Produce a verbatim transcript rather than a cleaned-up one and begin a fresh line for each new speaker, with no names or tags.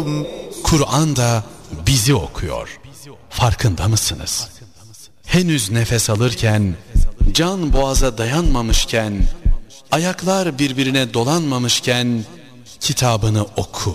kulum,
Kur'an da bizi okuyor. Farkında mısınız? Henüz nefes alırken, can boğaza dayanmamışken, ayaklar birbirine dolanmamışken kitabını oku.